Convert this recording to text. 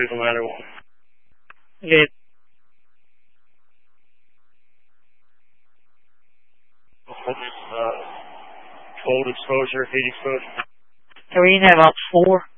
Eagle 901. Okay. Cold exposure, heat exposure. Can we have up 4?